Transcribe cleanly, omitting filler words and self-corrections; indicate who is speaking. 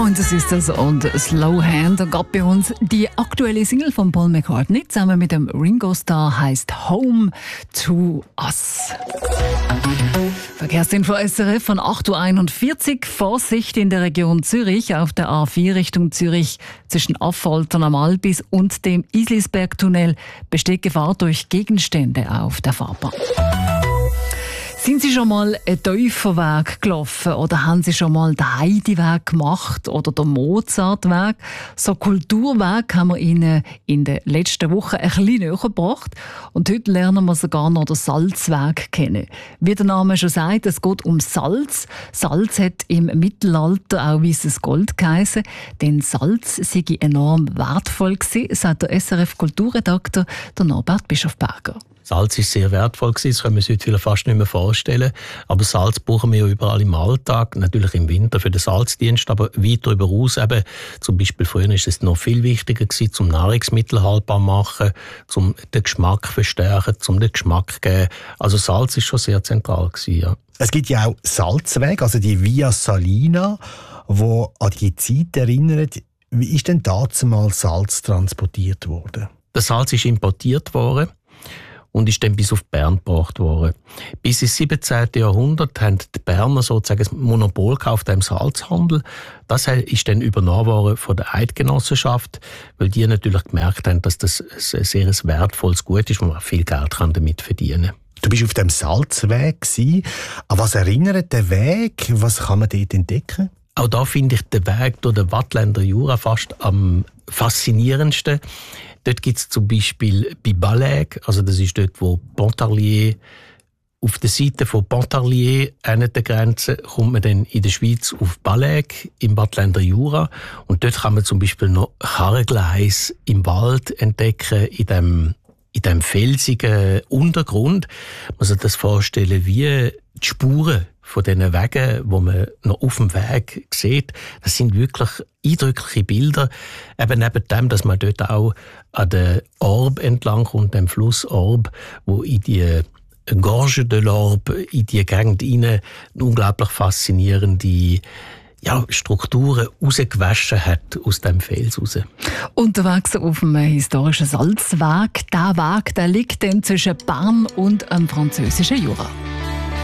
Speaker 1: Pointer Sisters und Slow Hand. Und gerade bei uns die aktuelle Single von Paul McCartney zusammen mit dem Ringo Starr heisst Home to Us. Verkehrsinfo SRF von 8.41 Uhr. Vorsicht in der Region Zürich auf der A4 Richtung Zürich zwischen Affoltern am Albis und dem Islisbergtunnel besteht Gefahr durch Gegenstände auf der Fahrbahn. Sind Sie schon mal einen Täuferweg gelaufen oder haben Sie schon mal den Heideweg gemacht oder den Mozartweg? So Kulturweg haben wir Ihnen in den letzten Wochen ein bisschen näher gebracht. Und heute lernen wir sogar noch den Salzweg kennen. Wie der Name schon sagt, es geht um Salz. Salz hat im Mittelalter auch weißes Gold geheissen, denn Salz sei enorm wertvoll gewesen, sagt der SRF-Kulturredakteur Norbert Bischofberger.
Speaker 2: Salz ist sehr wertvoll gewesen, das können wir uns heute fast nicht mehr vorstellen. Aber Salz brauchen wir ja überall im Alltag, natürlich im Winter für den Salzdienst, aber weit darüber hinaus eben, zum Beispiel früher ist es noch viel wichtiger gewesen, zum Nahrungsmittel haltbar machen, zum den Geschmack verstärken, zum den Geschmack geben. Also Salz ist schon sehr zentral gewesen, ja.
Speaker 3: Es gibt ja auch Salzwege, also die Via Salina, die an die Zeit erinnert. Wie ist denn damals Salz transportiert worden?
Speaker 2: Das Salz ist importiert worden und ist dann bis auf Bern gebracht worden. Bis ins 17. Jahrhundert haben die Berner sozusagen das Monopol auf dem Salzhandel. Das ist dann übernommen worden von der Eidgenossenschaft, weil die natürlich gemerkt haben, dass das ein sehr wertvolles Gut ist, wo man viel Geld damit verdienen kann.
Speaker 3: Du bist auf dem Salzweg gewesen. An was erinnert der Weg? Was kann man dort entdecken?
Speaker 2: Auch da finde ich den Weg durch den Waadtländer Jura fast am faszinierendsten. Dort gibt es zum Beispiel bei Ballaig, also das ist dort, wo Pontarlier, auf der Seite von Pontarlier, an der Grenze, kommt man dann in der Schweiz auf Ballaig im Waadtländer Jura. Und dort kann man zum Beispiel noch Karrengleis im Wald entdecken, in dem felsigen Untergrund. Man muss sich das vorstellen wie die Spuren von diesen Wegen, die man noch auf dem Weg sieht. Das sind wirklich eindrückliche Bilder. Eben neben dem, dass man dort auch an der Orbe entlang kommt, dem Fluss Orbe, wo in die Gorge de l'Orbe, in die Gegend hinein unglaublich faszinierende Strukturen rausgewaschen hat aus dem Fels raus.
Speaker 1: Unterwegs auf dem historischen Salzweg. Der Weg, der liegt dann zwischen Bern und dem französischen Jura.